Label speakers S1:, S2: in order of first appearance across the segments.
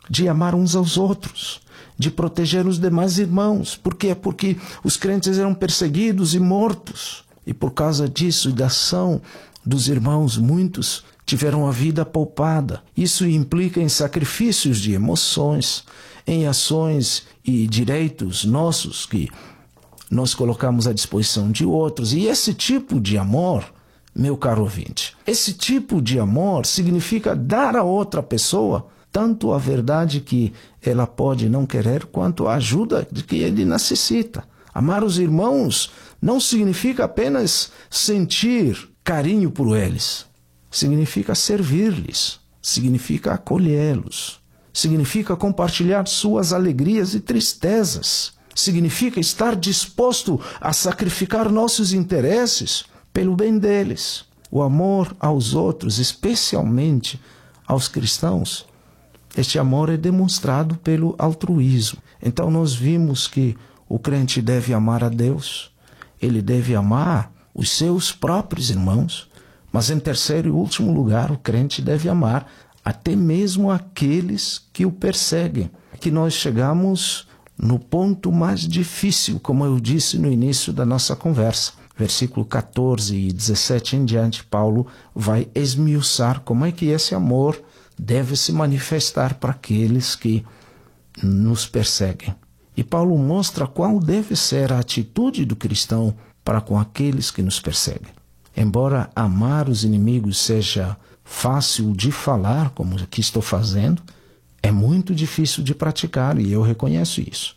S1: de amar uns aos outros, de proteger os demais irmãos. Por quê? Porque os crentes eram perseguidos e mortos. E por causa disso e da ação dos irmãos, muitos tiveram a vida poupada. Isso implica em sacrifícios de emoções, em ações e direitos nossos que nós colocamos à disposição de outros. E esse tipo de amor, meu caro ouvinte, esse tipo de amor significa dar a outra pessoa tanto a verdade que ela pode não querer, quanto a ajuda de que ele necessita. Amar os irmãos não significa apenas sentir carinho por eles. Significa servir-lhes, significa acolhê-los, significa compartilhar suas alegrias e tristezas, significa estar disposto a sacrificar nossos interesses pelo bem deles. O amor aos outros, especialmente aos cristãos, este amor é demonstrado pelo altruísmo. Então nós vimos que o crente deve amar a Deus, ele deve amar os seus próprios irmãos, mas em terceiro e último lugar, o crente deve amar até mesmo aqueles que o perseguem. Aqui nós chegamos no ponto mais difícil, como eu disse no início da nossa conversa. Versículo 14 e 17 em diante, Paulo vai esmiuçar como é que esse amor deve se manifestar para aqueles que nos perseguem. E Paulo mostra qual deve ser a atitude do cristão para com aqueles que nos perseguem. Embora amar os inimigos seja fácil de falar, como aqui estou fazendo, é muito difícil de praticar, e eu reconheço isso.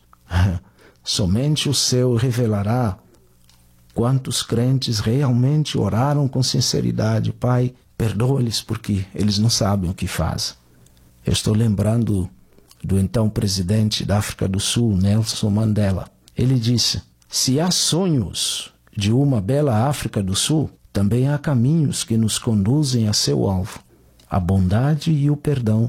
S1: Somente o céu revelará quantos crentes realmente oraram com sinceridade: Pai, perdoa-lhes porque eles não sabem o que fazem. Eu estou lembrando do então presidente da África do Sul, Nelson Mandela. Ele disse: se há sonhos de uma bela África do Sul, também há caminhos que nos conduzem a seu alvo. A bondade e o perdão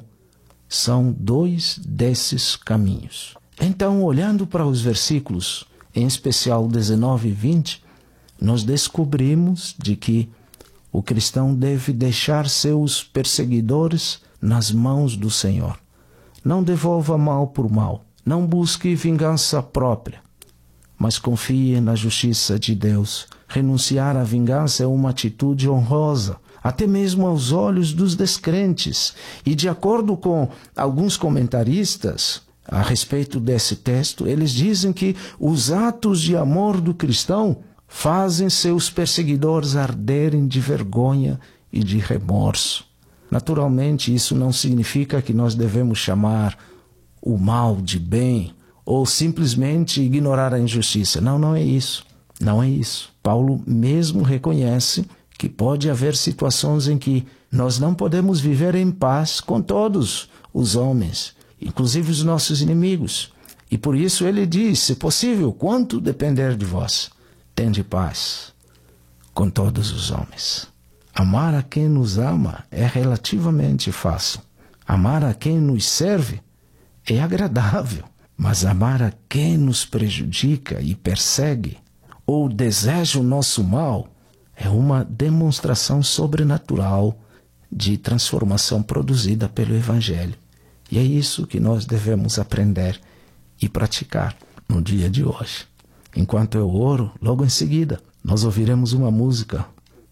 S1: são dois desses caminhos. Então, olhando para os versículos, em especial 19 e 20, nós descobrimos de que o cristão deve deixar seus perseguidores nas mãos do Senhor. Não devolva mal por mal. Não busque vingança própria, mas confie na justiça de Deus. Renunciar à vingança é uma atitude honrosa, até mesmo aos olhos dos descrentes. E de acordo com alguns comentaristas a respeito desse texto, eles dizem que os atos de amor do cristão fazem seus perseguidores arderem de vergonha e de remorso. Naturalmente, isso não significa que nós devemos chamar o mal de bem ou simplesmente ignorar a injustiça. Não é isso. Não é isso. Paulo mesmo reconhece que pode haver situações em que nós não podemos viver em paz com todos os homens, inclusive os nossos inimigos. E por isso ele diz: se possível, quanto depender de vós, tende paz com todos os homens. Amar a quem nos ama é relativamente fácil. Amar a quem nos serve é agradável. Mas amar a quem nos prejudica e persegue ou deseja o nosso mal é uma demonstração sobrenatural de transformação produzida pelo Evangelho. E é isso que nós devemos aprender e praticar no dia de hoje. Enquanto eu oro, logo em seguida, nós ouviremos uma música,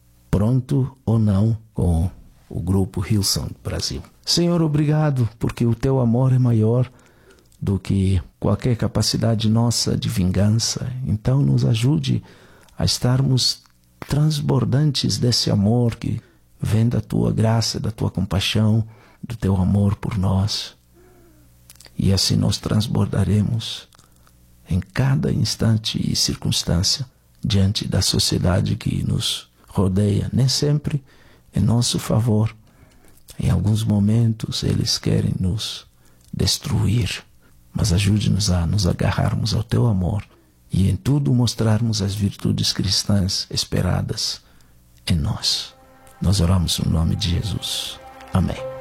S1: Pronto ou Não, com o grupo Hillsong Brasil. Senhor, obrigado, porque o teu amor é maior do que qualquer capacidade nossa de vingança. Então nos ajude a estarmos transbordantes desse amor que vem da tua graça, da tua compaixão, do teu amor por nós. E assim nós transbordaremos em cada instante e circunstância diante da sociedade que nos rodeia, nem sempre em nosso favor. Em alguns momentos eles querem nos destruir, mas ajude-nos a nos agarrarmos ao teu amor e em tudo mostrarmos as virtudes cristãs esperadas em nós. Nós oramos no nome de Jesus. Amém.